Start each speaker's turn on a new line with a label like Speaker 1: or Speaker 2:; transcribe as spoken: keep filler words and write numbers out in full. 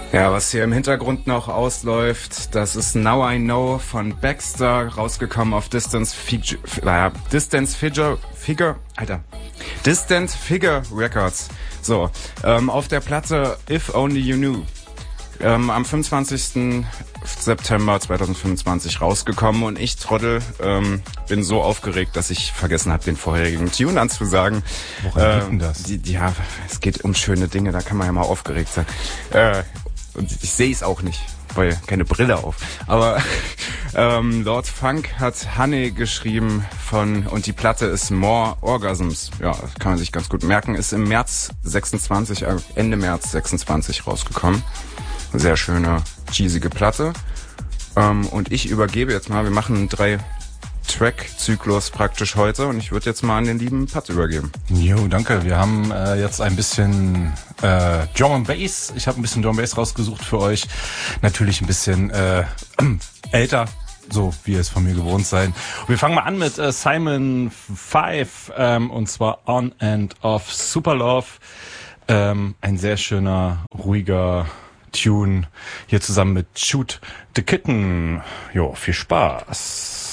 Speaker 1: Ja, was hier im Hintergrund noch ausläuft, das ist Now I Know von Baxter, rausgekommen auf Distance Figure, äh, Distance Figure, Figure, Alter, Distant Figure Records. So, ähm, auf der Platte If Only You Knew, ähm, am fünfundzwanzigsten September zweitausendfünfundzwanzig rausgekommen, und ich, Trottel, ähm, bin so aufgeregt, dass ich vergessen habe, den vorherigen Tune anzusagen.
Speaker 2: Woran geht denn das?
Speaker 1: Die, die, ja, es geht um schöne Dinge, da kann man ja mal aufgeregt sein. Äh, und ich sehe es auch nicht, weil keine Brille auf. Aber ähm, Lord Funk hat Honey geschrieben von, und die Platte ist More Orgasms. Ja, das kann man sich ganz gut merken. Ist im März sechsundzwanzig, äh, Ende März sechsundzwanzig rausgekommen. Sehr schöne, cheesige Platte. Ähm, und ich übergebe jetzt mal, wir machen einen Drei-Track-Zyklus praktisch heute, und ich würde jetzt mal an den lieben Pat übergeben.
Speaker 2: Jo, danke. Wir haben äh, jetzt ein bisschen äh, Drum and Bass. Ich habe ein bisschen Drum and Bass rausgesucht für euch. Natürlich ein bisschen äh, älter, so wie ihr es von mir gewohnt seid. Und wir fangen mal an mit äh, Simon Five, ähm, und zwar On and Off Super Love. Ähm, ein sehr schöner, ruhiger Tune hier zusammen mit Shoot the Kitten. Jo, viel Spaß.